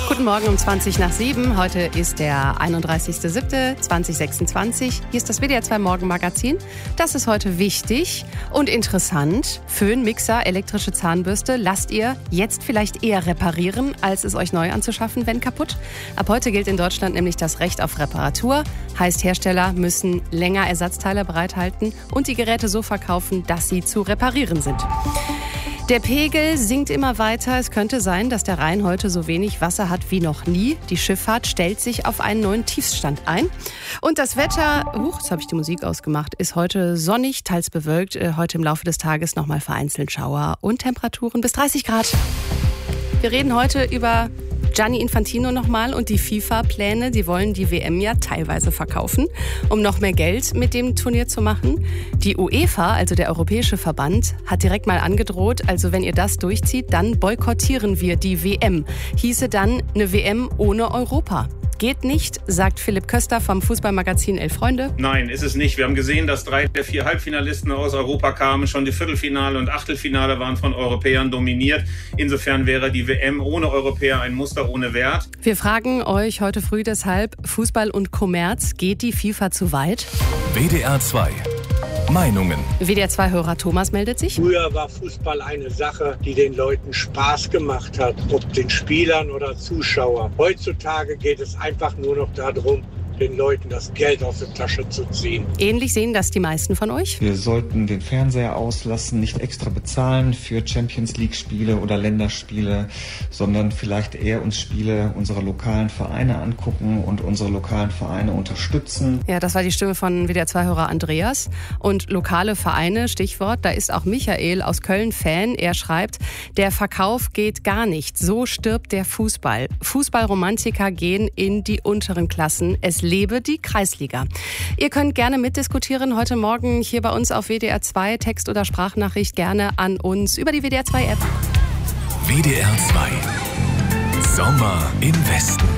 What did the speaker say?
Guten Morgen um 7:20. Heute ist der 31.07.2026. Hier ist das WDR 2 Morgenmagazin. Das ist heute wichtig und interessant. Föhn, Mixer, elektrische Zahnbürste lasst ihr jetzt vielleicht eher reparieren, als es euch neu anzuschaffen, wenn kaputt. Ab heute gilt in Deutschland nämlich das Recht auf Reparatur. Heißt, Hersteller müssen länger Ersatzteile bereithalten und die Geräte so verkaufen, dass sie zu reparieren sind. Der Pegel sinkt immer weiter. Es könnte sein, dass der Rhein heute so wenig Wasser hat wie noch nie. Die Schifffahrt stellt sich auf einen neuen Tiefstand ein. Und das Wetter, jetzt habe ich die Musik ausgemacht, ist heute sonnig, teils bewölkt. Heute im Laufe des Tages nochmal vereinzelt Schauer und Temperaturen bis 30 Grad. Wir reden heute über Gianni Infantino nochmal und die FIFA-Pläne. Die wollen die WM ja teilweise verkaufen, um noch mehr Geld mit dem Turnier zu machen. Die UEFA, also der Europäische Verband, hat direkt mal angedroht, also wenn ihr das durchzieht, dann boykottieren wir die WM. Hieße dann eine WM ohne Europa. Geht nicht, sagt Philipp Köster vom Fußballmagazin Elf Freunde. Nein, ist es nicht. Wir haben gesehen, dass 3 der 4 Halbfinalisten aus Europa kamen. Schon die Viertelfinale und Achtelfinale waren von Europäern dominiert. Insofern wäre die WM ohne Europäer ein Muster ohne Wert. Wir fragen euch heute früh deshalb, Fußball und Kommerz, geht die FIFA zu weit? WDR 2 Meinungen. WDR 2-Hörer Thomas meldet sich. Früher war Fußball eine Sache, die den Leuten Spaß gemacht hat, ob den Spielern oder Zuschauern. Heutzutage geht es einfach nur noch darum, den Leuten das Geld aus der Tasche zu ziehen. Ähnlich sehen das die meisten von euch? Wir sollten den Fernseher auslassen, nicht extra bezahlen für Champions-League-Spiele oder Länderspiele, sondern vielleicht eher uns Spiele unserer lokalen Vereine angucken und unsere lokalen Vereine unterstützen. Ja, das war die Stimme von WDR 2-Hörer Andreas. Und lokale Vereine, Stichwort, da ist auch Michael aus Köln Fan. Er schreibt, der Verkauf geht gar nicht. So stirbt der Fußball. Fußballromantiker gehen in die unteren Klassen. Es lebe die Kreisliga. Ihr könnt gerne mitdiskutieren heute Morgen hier bei uns auf WDR 2. Text- oder Sprachnachricht gerne an uns über die WDR 2 App. WDR 2 Sommer im Westen.